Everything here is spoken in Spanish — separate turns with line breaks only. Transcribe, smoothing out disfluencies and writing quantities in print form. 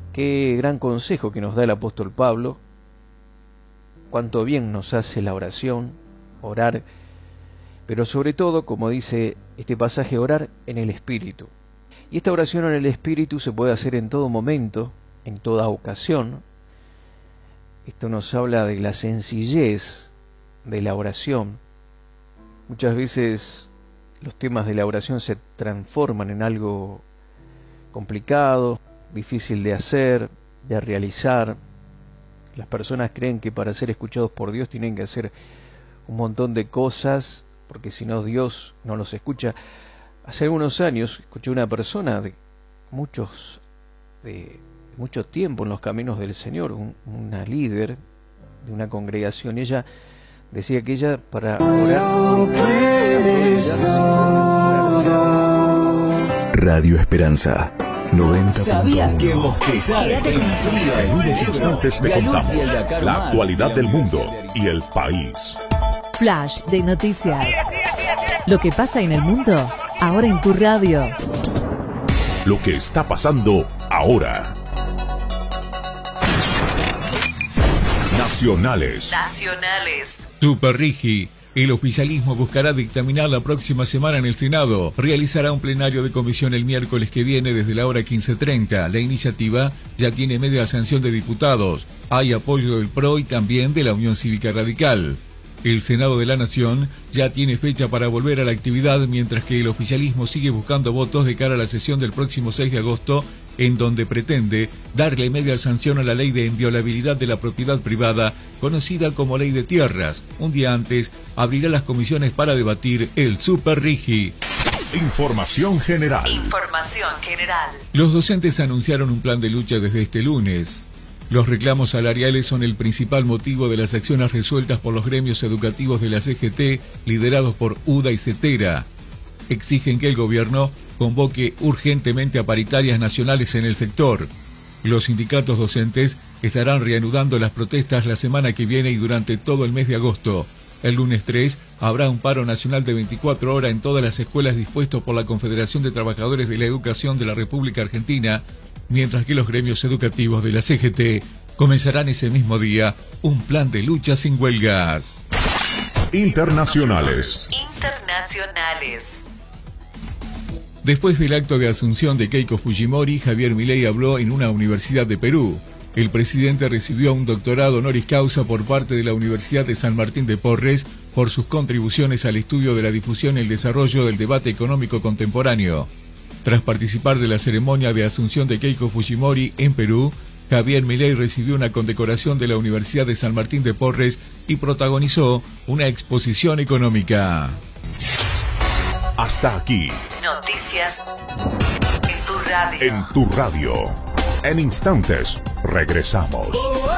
Qué gran consejo que nos da el apóstol Pablo. Cuánto bien nos hace la oración, orar, pero sobre todo, como dice este pasaje, orar en el Espíritu. Y esta oración en el Espíritu se puede hacer en todo momento, en toda ocasión. Esto nos habla de la sencillez de la oración. Muchas veces los temas de la oración se transforman en algo complicado, difícil de hacer, de realizar. Las personas creen que para ser escuchados por Dios tienen que hacer un montón de cosas, porque si no Dios no los escucha. Hace algunos años escuché una persona de mucho tiempo en los caminos del Señor, una líder de una congregación, y ella decía que ella para orar...
Radio Esperanza 90.
¿Sabías que bostezar
En unos instantes te contamos la actualidad del mundo y el país.
Flash de noticias. Lo que pasa en el mundo, ahora en tu radio.
Lo que está pasando ahora. Nacionales.
Super Rigi. El oficialismo buscará dictaminar la próxima semana en el Senado. Realizará un plenario de comisión el miércoles que viene desde la hora 15:30. La iniciativa ya tiene media sanción de diputados. Hay apoyo del PRO y también de la Unión Cívica Radical. El Senado de la Nación ya tiene fecha para volver a la actividad, mientras que el oficialismo sigue buscando votos de cara a la sesión del próximo 6 de agosto, en donde pretende darle media sanción a la ley de inviolabilidad de la propiedad privada, conocida como Ley de Tierras. Un día antes, abrirá las comisiones para debatir el Super Rigi.
Información general.
Los docentes anunciaron un plan de lucha desde este lunes. Los reclamos salariales son el principal motivo de las acciones resueltas por los gremios educativos de la CGT, liderados por UDA y CETERA. Exigen que el gobierno convoque urgentemente a paritarias nacionales en el sector. Los sindicatos docentes estarán reanudando las protestas la semana que viene y durante todo el mes de agosto. El lunes 3 habrá un paro nacional de 24 horas en todas las escuelas dispuesto por la Confederación de Trabajadores de la Educación de la República Argentina, mientras que los gremios educativos de la CGT comenzarán ese mismo día un plan de lucha sin huelgas.
Internacionales.
Después del acto de asunción de Keiko Fujimori, Javier Milei habló en una universidad de Perú. El presidente recibió un doctorado honoris causa por parte de la Universidad de San Martín de Porres por sus contribuciones al estudio de la difusión y el desarrollo del debate económico contemporáneo. Tras participar de la ceremonia de asunción de Keiko Fujimori en Perú, Javier Milei recibió una condecoración de la Universidad de San Martín de Porres y protagonizó una exposición económica.
Hasta aquí.
Noticias en tu radio.
En tu radio. En instantes regresamos.